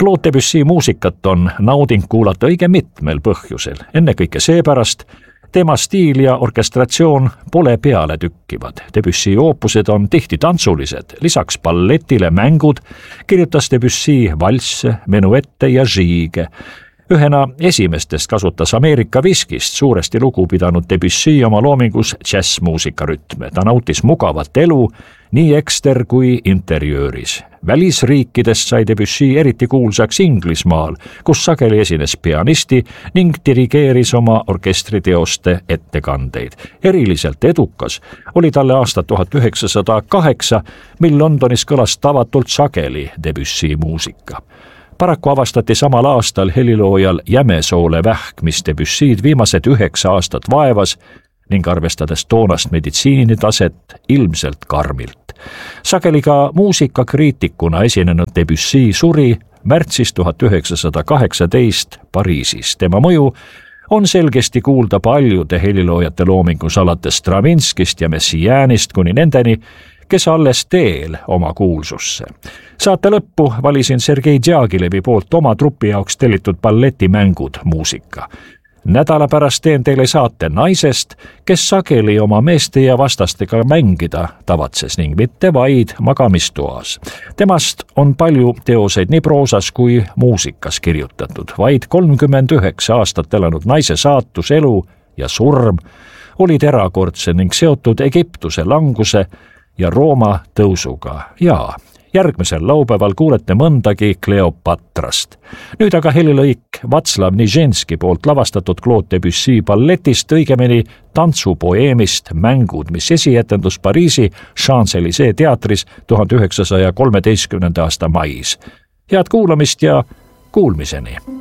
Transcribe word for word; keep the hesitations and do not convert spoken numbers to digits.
Claude Debussy muusikat on nauding kuulata õige mitmel põhjusel, ennekõike seepärast, tema stiil ja orkestratsioon pole peale tükkivad. Debussy oopused on tihti tantsulised, lisaks balletile mängud kirjutas Debussy valsse, menuette ja žiige. Ühena esimestest kasutas Ameerika viskist suuresti lugu pidanud Debussy oma loomingus džässmuusika rütme. Ta nautis mugavat elu nii ekster kui interjööris. Välisriikidest sai Debussy eriti kuulsaks Inglismaal, kus sageli esines pianisti ning dirigeeris oma orkestriteoste ettekandeid. Eriliselt edukas oli talle aasta tuhat üheksasada kaheksa, mil Londonis kõlas tavatult sageli Debussy muusika. Paraku avastati samal aastal heliloojal jämesoole vähk, mis Debussy'd viimased üheksa aastat vaevas ning arvestades toonast meditsiinitaset ilmselt karmilt. Sageli ka muusikakriitikuna esinenud Debussy suri märtsis tuhat üheksasada kaheksateist Pariisis. Tema mõju on selgesti kuulda paljude heliloojate loomingus alates Stravinskist ja Messiaenist kuni nendeni, kes alles teel oma kuulsusse. Saate lõppu valisin Sergei Djagilevi poolt oma trupi jaoks tellitud balletimängud muusika. Nädala pärast teen teile saate naisest, kes sageli oma meeste ja vastastega mängida tavatses ning mitte vaid magamistoas. Temast on palju teoseid nii proosas kui muusikas kirjutatud. Vaid kolmkümmend üheksa aastat elanud naise saatus, elu ja surm olid erakordse ning seotud Egiptuse languse ja Rooma tõusuga. Ja järgmisel laupäeval kuulete mõndagi Kleopatrast. Nüüd aga helilõik Václav Nižinski poolt lavastatud Claude Debussy balletist, õigemini tantsupoeemist Mängud, mis esietendus Pariisi Champs-Élysées teatris tuhande üheksasaja kolmeteistkümnenda aasta mais. Head kuulamist ja kuulmiseni!